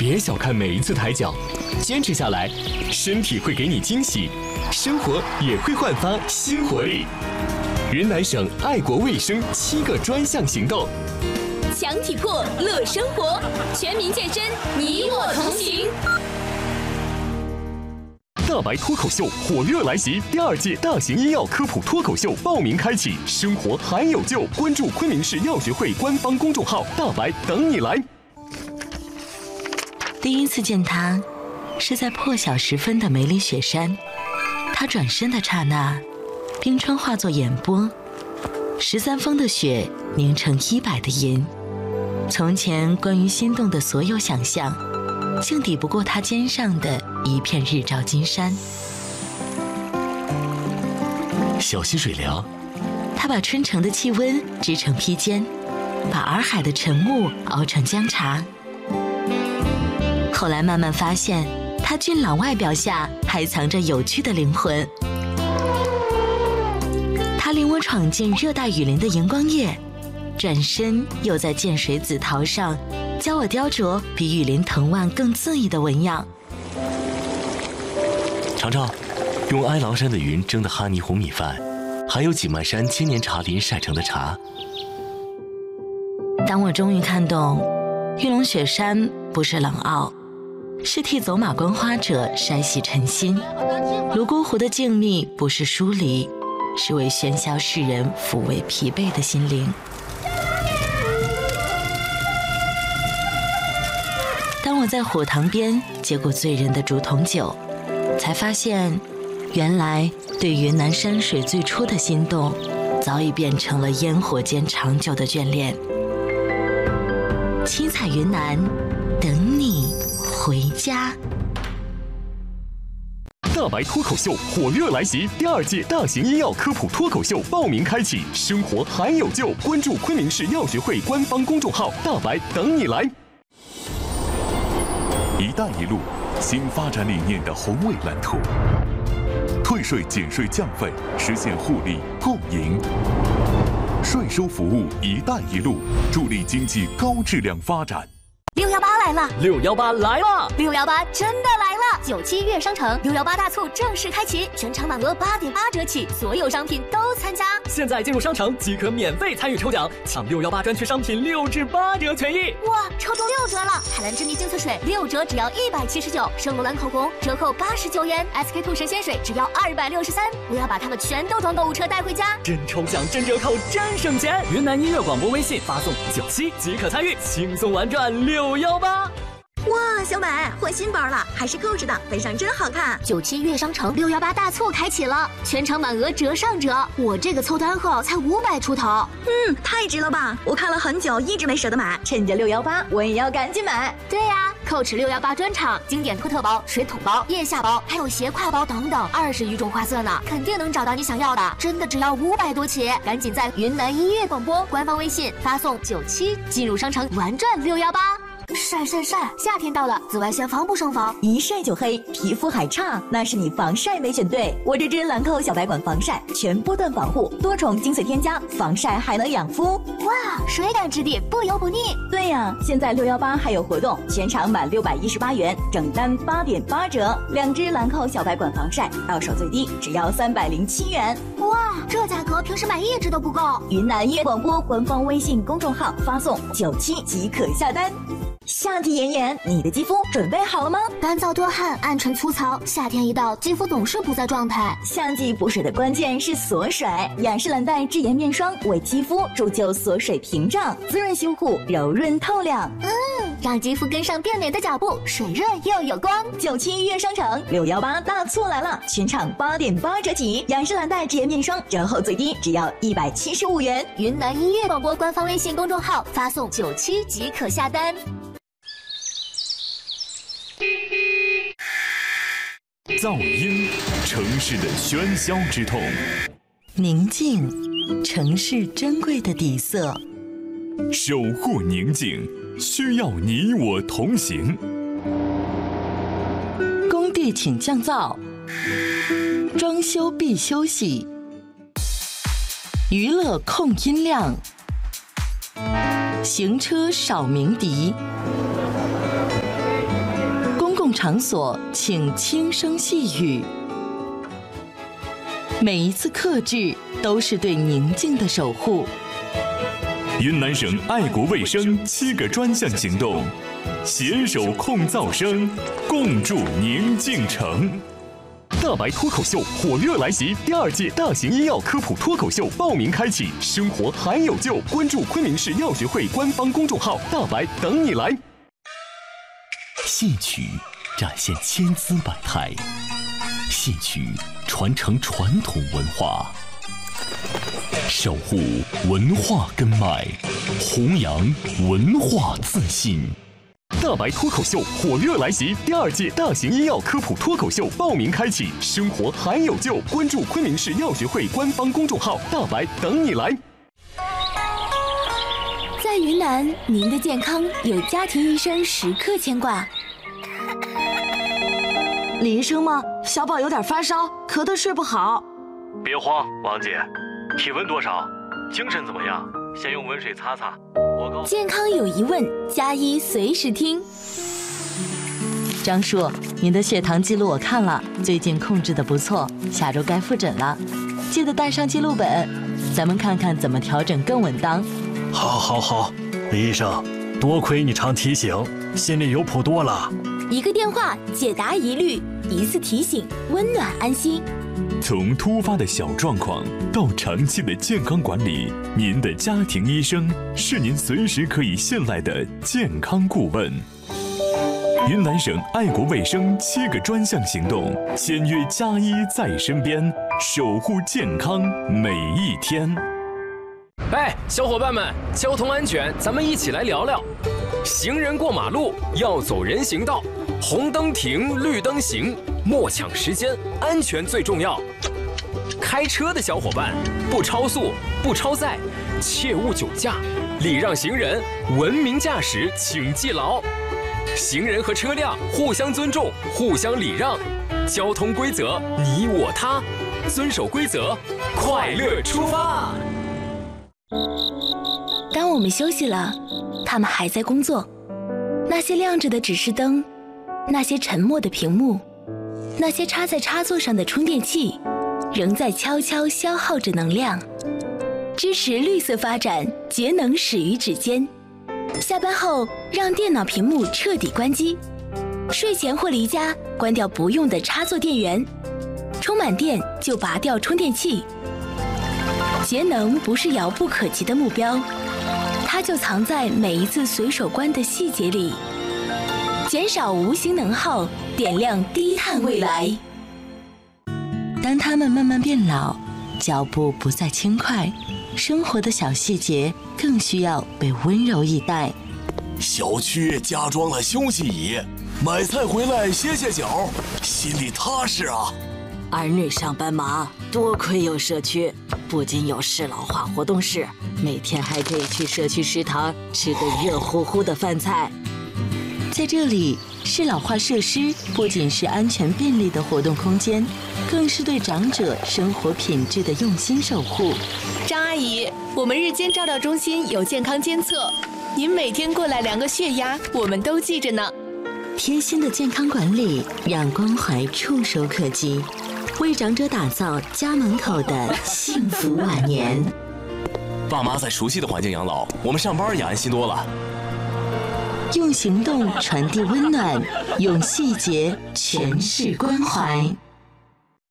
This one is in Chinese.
别小看每一次抬脚，坚持下来，身体会给你惊喜，生活也会焕发新活力。云南省爱国卫生7个专项行动， 强体魄乐生活，全民健身，你我同行。 大白脱口秀火热来袭，第2届大型医药科普脱口秀报名开启，生活还有救！关注昆明市药学会官方公众号，大白等你来。 第一次见他，是在破晓时分的梅里雪山。他转身的刹那，冰川化作眼波，13峰的雪凝成100的银。从前关于心动的所有想象，竟抵不过他肩上的一片日照金山。 小溪水凉， 他把春城的气温织成披肩，把洱海的晨雾熬成姜茶。后来慢慢发现，他俊朗外表下还藏着有趣的灵魂。他领我闯进热带雨林的荧光夜，转身又在涧水紫桃上教我雕琢比雨林藤蔓更恣意的纹样。 尝尝用哀牢山的云蒸的哈尼红米饭，还有景迈山千年茶林晒成的茶。 当我终于看懂，玉龙雪山不是冷傲，是替走马观花者筛洗尘心；泸沽湖的静谧不是疏离，是为喧嚣世人抚慰疲惫的心灵。当我在火塘边接过醉人的竹筒酒，才发现，原来对云南山水最初的心动，早已变成了烟火间长久的眷恋。七彩云南，等你回家。 大白脱口秀火热来袭，第2届大型医药科普脱口秀报名开启，生活还有救！关注昆明市药学会官方公众号，大白等你来。 一带一路新发展理念的宏伟蓝图，退税减税降费，实现互利共赢。税收服务一带一路，助力经济高质量发展。 618来了 618来了 ，618真的来了！97月商城618大促正式开启，全场满额8.8折起，所有商品都参加。 现在进入商城即可免费参与抽奖，抢618专区商品6至8折权益。 哇，抽中6折了！海蓝之谜净色水6折只要179，圣罗兰口红折扣89元，SK two神仙水只要263。我要把它们全都装购物车带回家。 真抽奖，真折扣，真省钱！云南音乐广播微信发送97即可参与，轻松玩转618。 哇，小美换新包了，还是购置的，背上真好看。 97月商城618大促开启了，全场满额折上折，我这个凑单后才500出头。 太值了吧！我看了很久，一直没舍得买，趁着618，我也要赶紧买。 对呀，Coach 618专场，经典托特包、水桶包、腋下包，还有斜挎包等等，20余种花色呢，肯定能找到你想要的。真的只要500多起，赶紧在云南音乐广播官方微信发送97，进入商城玩转618。晒！夏天到了，紫外线防不胜防， 一晒就黑，皮肤还差，那是你防晒没选对。我这支兰蔻小白管防晒，全波段防护，多重精粹添加，防晒还能养肤。 哇，水感质地，不油不腻。 对呀，现在618还有活动，全场满618元，整单8.8折，2支兰蔻小白管防晒，到手最低只要307元。 哇，这价格平时买1支都不够。 云南音乐广播官方微信公众号发送97即可下单。夏季炎炎，你的肌肤准备好了吗？ 干燥多汗，暗沉粗糙，夏天一到，肌肤总是不在状态。 夏季补水的关键是锁水，雅诗兰黛智妍面霜为肌肤铸就锁水屏障，滋润修护，柔润透亮。 让肌肤跟上变美的脚步，水润又有光。 97月商城618大促来了，全场8.8折起，雅诗兰黛智妍面霜折后最低只要175元。 云南音乐广播官方微信公众号发送97即可下单。 噪音，城市的喧嚣之痛； 宁静，城市珍贵的底色。 守护宁静，需要你我同行。 工地请降噪，装修必休息，娱乐控音量，行车少鸣笛。 场所，请轻声细语。每一次克制都是对宁静的守护。 云南省爱国卫生7个专项行动，携手控噪声，共筑宁静城。大白脱口秀火热来袭，第2届大型医药科普脱口秀报名开启，生活还有救！关注昆明市药学会官方公众号“大白”，等你来。 戏曲展现千姿百态，戏曲传承传统文化，守护文化根脉，弘扬文化自信。大白脱口秀火热来袭，第2届大型医药科普脱口秀报名开启，生活还有救！关注昆明市药学会官方公众号“大白”，等你来。 在云南，您的健康有家庭医生时刻牵挂。 李医生吗？小宝有点发烧，咳得睡不好。 别慌，王姐，体温多少？精神怎么样？先用温水擦擦。 健康有疑问，加医随时听。 张叔，您的血糖记录我看了，最近控制得不错，下周该复诊了，记得带上记录本，咱们看看怎么调整更稳当。 好，李医生，多亏你常提醒，心里有谱多了。 一个电话解答疑虑，一次提醒温暖安心。 从突发的小状况到长期的健康管理，您的家庭医生是您随时可以信赖的健康顾问。云南省爱国卫生7个专项行动，签约家医在身边，守护健康每一天。 哎，小伙伴们，交通安全，咱们一起来聊聊。行人过马路要走人行道，红灯停，绿灯行，莫抢时间，安全最重要。开车的小伙伴，不超速，不超载，切勿酒驾，礼让行人，文明驾驶，请记牢。行人和车辆互相尊重，互相礼让，交通规则你我他，遵守规则，快乐出发。 当我们休息了，他们还在工作。那些亮着的指示灯，那些沉默的屏幕，那些插在插座上的充电器，仍在悄悄消耗着能量。支持绿色发展，节能始于指尖。下班后，让电脑屏幕彻底关机。睡前或离家，关掉不用的插座电源。充满电就拔掉充电器。节能不是遥不可及的目标，它就藏在每一次随手关的细节里。减少无形能耗，点亮低碳未来。 当他们慢慢变老，脚步不再轻快，生活的小细节更需要被温柔以待。 小区加装了休息椅，买菜回来歇歇脚，心里踏实啊。 儿女上班忙，多亏有社区，不仅有适老化活动室，每天还可以去社区食堂吃个热乎乎的饭菜。 在这里，适老化设施不仅是安全便利的活动空间，更是对长者生活品质的用心守护。 张阿姨，我们日间照料中心有健康监测，您每天过来量个血压，我们都记着呢。 贴心的健康管理，让关怀触手可及，为长者打造家门口的幸福晚年。 爸妈在熟悉的环境养老，我们上班也安心多了。 用行动传递温暖，用细节诠释关怀。